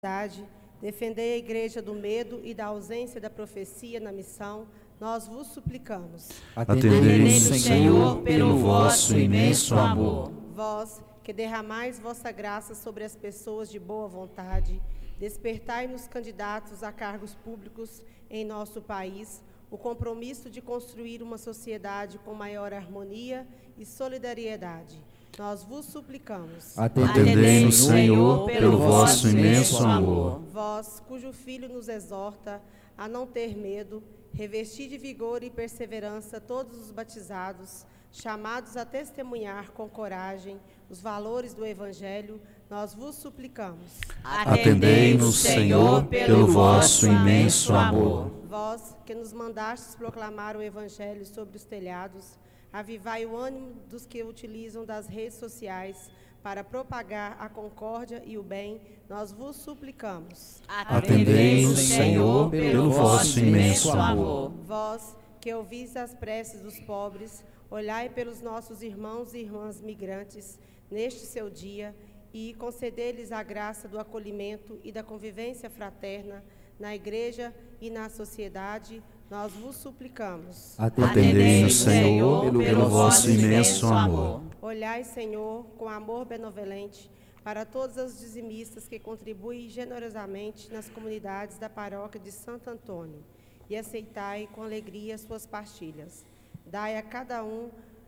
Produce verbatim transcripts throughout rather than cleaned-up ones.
verdade, defendei a igreja do medo e da ausência da profecia na missão, nós vos suplicamos. Atendei-nos, Senhor, pelo vosso imenso amor. Vós, que derramais vossa graça sobre as pessoas de boa vontade, despertai nos candidatos a cargos públicos em nosso país o compromisso de construir uma sociedade com maior harmonia e solidariedade. Nós vos suplicamos. Atendei-nos, Senhor, pelo vosso imenso amor. Vós, cujo Filho nos exorta a não ter medo, revesti de vigor e perseverança todos os batizados, chamados a testemunhar com coragem os valores do Evangelho, nós vos suplicamos. Atendei-nos, Senhor, pelo vosso imenso amor. Vós, que nos mandastes proclamar o Evangelho sobre os telhados, avivai o ânimo dos que utilizam das redes sociais para propagar a concórdia e o bem, nós vos suplicamos. Atendei-nos, Senhor, pelo vosso imenso amor. Vós, que ouvis as preces dos pobres, olhai pelos nossos irmãos e irmãs migrantes neste seu dia e concedei-lhes a graça do acolhimento e da convivência fraterna na igreja e na sociedade, nós vos suplicamos. Atendei-nos, Senhor, pelo vosso imenso amor. Olhai, Senhor, com amor benevolente para todos os dizimistas que contribuem generosamente nas comunidades da paróquia de Santo Antônio e aceitai com alegria suas partilhas. Dai a cada um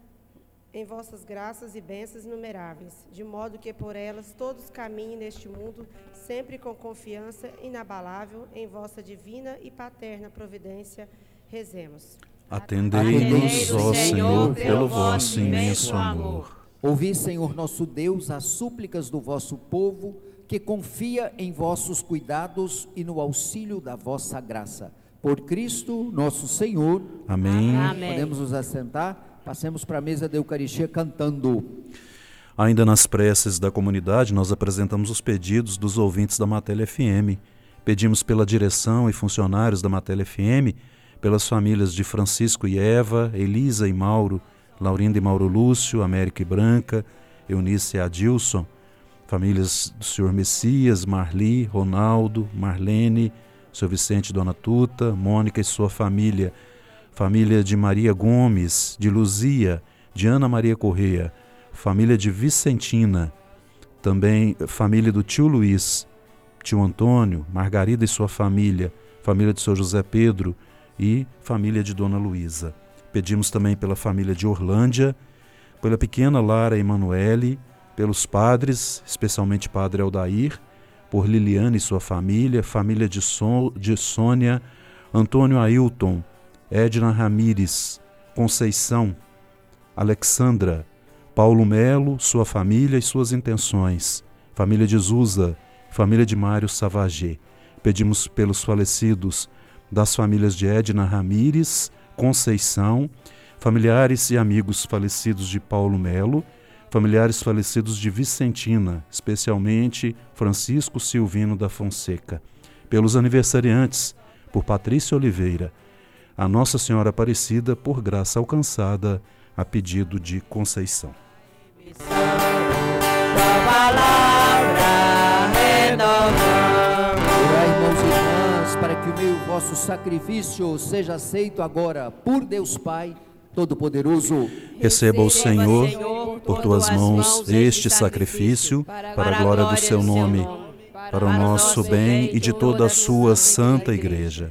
em vossas graças e bênçãos inumeráveis, de modo que por elas todos caminhem neste mundo, sempre com confiança inabalável em vossa divina e paterna providência. Rezemos. Atendei-nos, ó Senhor, pelo vosso imenso amor. Ouvi, Senhor nosso Deus, as súplicas do vosso povo, que confia em vossos cuidados e no auxílio da vossa graça. Por Cristo, nosso Senhor. Amém. Amém. Podemos nos assentar? Passemos para a mesa da Eucaristia cantando. Ainda nas preces da comunidade, nós apresentamos os pedidos dos ouvintes da Matéria F M. Pedimos pela direção e funcionários da Matéria F M, pelas famílias de Francisco e Eva, Elisa e Mauro, Laurinda e Mauro Lúcio, América e Branca, Eunice e Adilson, famílias do senhor Messias, Marli, Ronaldo, Marlene, seu Vicente e Dona Tuta, Mônica e sua família, família de Maria Gomes, de Luzia, de Ana Maria Correia, família de Vicentina, também família do tio Luiz, tio Antônio, Margarida e sua família, família de seu José Pedro e família de Dona Luísa. Pedimos também pela família de Orlândia, pela pequena Lara Emanuele, pelos padres, especialmente Padre Aldair, por Liliane e sua família, família de, so, de Sônia, Antônio Ailton, Edna Ramires, Conceição, Alexandra, Paulo Melo, sua família e suas intenções, família de Zusa, família de Mário Savagé. Pedimos pelos falecidos das famílias de Edna Ramires, Conceição, familiares e amigos falecidos de Paulo Melo, familiares falecidos de Vicentina, especialmente Francisco Silvino da Fonseca. Pelos aniversariantes, por Patrícia Oliveira, a Nossa Senhora Aparecida, por graça alcançada, a pedido de Conceição. Orai, irmãos e irmãs, para que o meu e vosso sacrifício seja aceito agora por Deus Pai Todo-Poderoso. Receba o Senhor, por tuas mãos, este sacrifício, para a glória do seu nome, para o nosso bem e de toda a sua santa Igreja.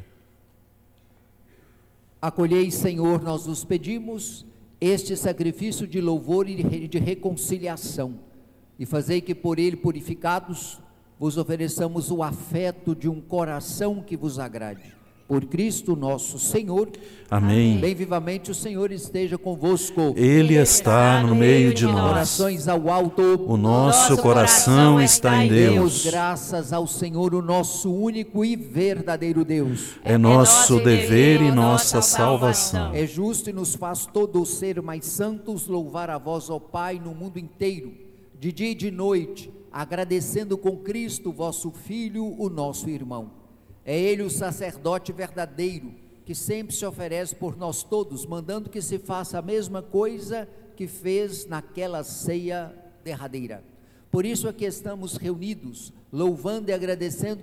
Acolhei, Senhor, nós nos pedimos, este sacrifício de louvor e de reconciliação, e fazei que por ele purificados, vos ofereçamos o afeto de um coração que vos agrade. Por Cristo nosso Senhor. Amém. Bem vivamente o Senhor esteja convosco. Ele está no meio de nós. Orações ao alto. O nosso coração está em Demos Deus. graças ao Senhor, o nosso único e verdadeiro Deus. É nosso dever e nossa salvação. É justo e nos faz todos ser mais santos louvar a vós, ó Pai, no mundo inteiro, de dia e de noite, agradecendo com Cristo, vosso Filho, o nosso irmão. É Ele o sacerdote verdadeiro, que sempre se oferece por nós todos, mandando que se faça a mesma coisa que fez naquela ceia derradeira. Por isso aqui estamos reunidos, louvando e agradecendo